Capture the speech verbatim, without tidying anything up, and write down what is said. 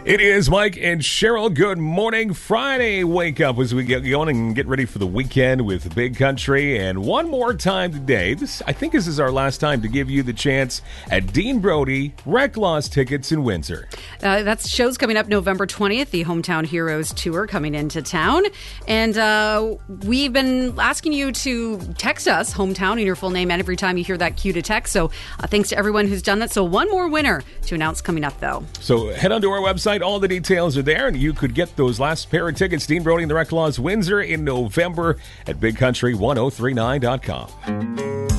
It is Mike and Cheryl. Good morning. Friday wake up as we get going and get ready for the weekend with Big Country. And one more time today, this I think this is our last time to give you the chance at Dean Brody Reclaws tickets in Windsor. Uh, that show's coming up November twentieth, the Hometown Heroes Tour coming into town. And uh, we've been asking you to text us, Hometown, and your full name, and every time you hear that cue to text. So uh, thanks to everyone who's done that. So one more winner to announce coming up, though. So head on to our website. All the details are there, and you could get those last pair of tickets. Dean Brody and the Reclaws Windsor in November at big country ten thirty-nine dot com.